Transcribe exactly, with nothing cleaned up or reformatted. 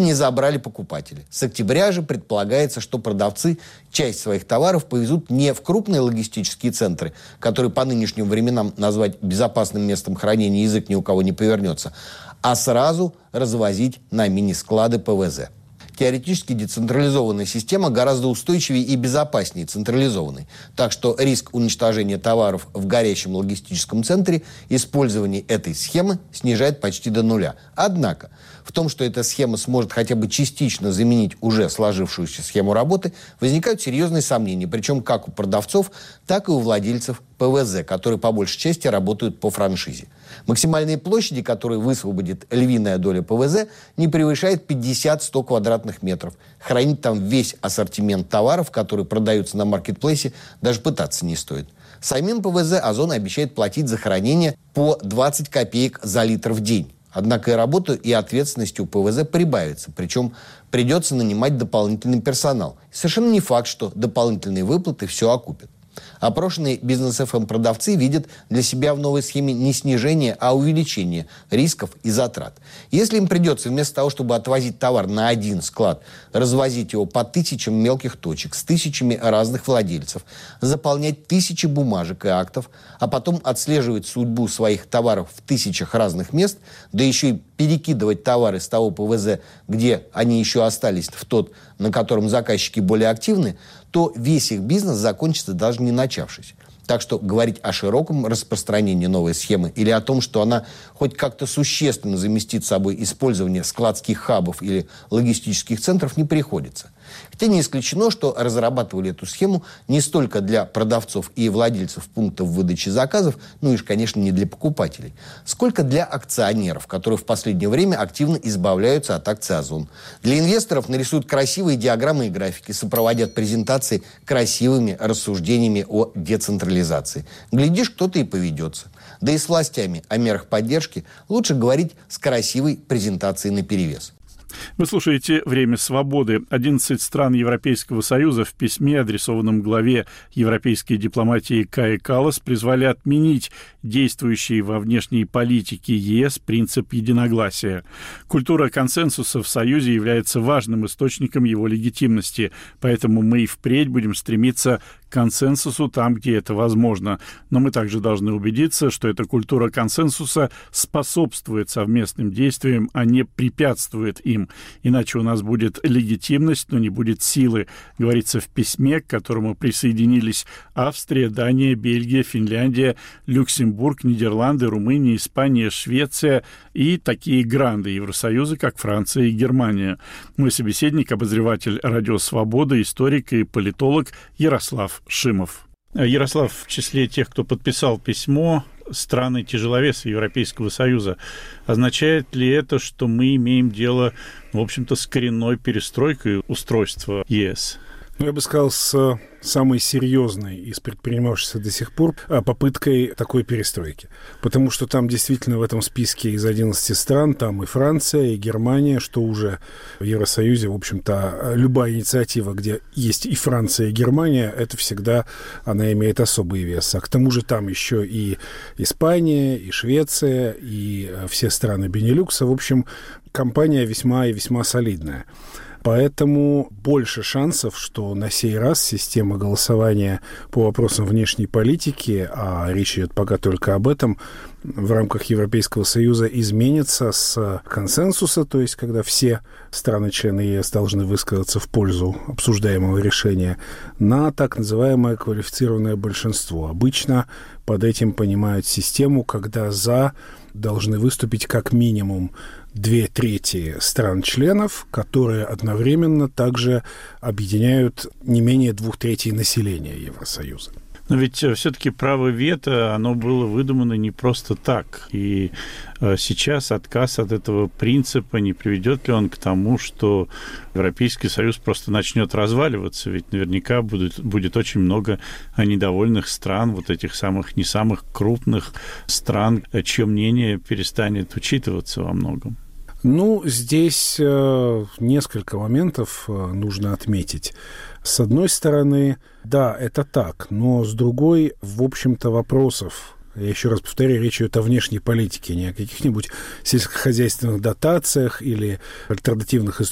не забрали покупатели. С октября же предполагается, что продавцы часть своих товаров повезут не в крупные логистические центры, которые по нынешним временам назвать безопасным местом хранения язык ни у кого не повернется, а сразу развозить на мини-склады ПВЗ. Теоретически децентрализованная система гораздо устойчивее и безопаснее централизованной. Так что риск уничтожения товаров в горящем логистическом центре использование этой схемы снижает почти до нуля. Однако в том, что эта схема сможет хотя бы частично заменить уже сложившуюся схему работы, возникают серьезные сомнения, причем как у продавцов, так и у владельцев ПВЗ, которые по большей части работают по франшизе. Максимальные площади, которые высвободит львиная доля ПВЗ, не превышает пятьдесят-сто квадратных метров. Хранить там весь ассортимент товаров, которые продаются на маркетплейсе, даже пытаться не стоит. Самим ПВЗ Озон обещает платить за хранение по двадцать копеек за литр в день. Однако и работу, и ответственность у ПВЗ прибавится, причем придется нанимать дополнительный персонал. И совершенно не факт, что дополнительные выплаты все окупят. Опрошенные бизнес-эф эм-продавцы видят для себя в новой схеме не снижение, а увеличение рисков и затрат. Если им придется вместо того, чтобы отвозить товар на один склад, развозить его по тысячам мелких точек с тысячами разных владельцев, заполнять тысячи бумажек и актов, а потом отслеживать судьбу своих товаров в тысячах разных мест, да еще и перекидывать товары с того ПВЗ, где они еще остались, в тот, на котором заказчики более активны, то весь их бизнес закончится даже не начавшись. Так что говорить о широком распространении новой схемы или о том, что она хоть как-то существенно заместит собой использование складских хабов или логистических центров, не приходится. Хотя не исключено, что разрабатывали эту схему не столько для продавцов и владельцев пунктов выдачи заказов, ну и, конечно, не для покупателей, сколько для акционеров, которые в последнее время активно избавляются от акций Озон. Для инвесторов нарисуют красивые диаграммы и графики, сопроводят презентации красивыми рассуждениями о децентрализации. Глядишь, кто-то и поведется. Да и с властями о мерах поддержки лучше говорить с красивой презентацией наперевес. Вы слушаете «Время свободы». одиннадцать стран Европейского Союза в письме, адресованном главе европейской дипломатии Кае Каллас, призвали отменить действующий во внешней политике ЕС принцип единогласия. Культура консенсуса в Союзе является важным источником его легитимности, поэтому мы и впредь будем стремиться к консенсусу там, где это возможно. Но мы также должны убедиться, что эта культура консенсуса способствует совместным действиям, а не препятствует им. Иначе у нас будет легитимность, но не будет силы, говорится в письме, к которому присоединились Австрия, Дания, Бельгия, Финляндия, Люксембург, Нидерланды, Румыния, Испания, Швеция и такие гранды Евросоюза, как Франция и Германия. Мой собеседник, обозреватель «Радио Свобода», историк и политолог Ярослав Шимов. Ярослав, в числе тех, кто подписал письмо, страны тяжеловеса Европейского Союза. Означает ли это, что мы имеем дело, в общем-то, с коренной перестройкой устройства ЕС? Ну, я бы сказал, с самой серьезной из предпринимавшихся до сих пор попыткой такой перестройки. Потому что там действительно в этом списке из одиннадцати стран, там и Франция, и Германия, что уже в Евросоюзе, в общем-то, любая инициатива, где есть и Франция, и Германия, это всегда, она имеет особый вес. А к тому же там еще и Испания, и Швеция, и все страны Бенилюкса. В общем, компания весьма и весьма солидная. Поэтому больше шансов, что на сей раз система голосования по вопросам внешней политики, а речь идет пока только об этом, в рамках Европейского Союза изменится с консенсуса, то есть когда все страны-члены ЕС должны высказаться в пользу обсуждаемого решения, на так называемое квалифицированное большинство. Обычно под этим понимают систему, когда «за» должны выступить как минимум две трети стран-членов, которые одновременно также объединяют не менее двух третей населения Евросоюза. Но ведь все-таки право вето, оно было выдумано не просто так. И сейчас отказ от этого принципа, не приведет ли он к тому, что Европейский Союз просто начнет разваливаться? Ведь наверняка будет, будет очень много недовольных стран, вот этих самых, не самых крупных стран, чье мнение перестанет учитываться во многом. Ну, здесь э, несколько моментов э, нужно отметить. С одной стороны, да, это так, но с другой, в общем-то, вопросов, я еще раз повторяю, речь идет о внешней политике, не о каких-нибудь сельскохозяйственных дотациях или альтернативных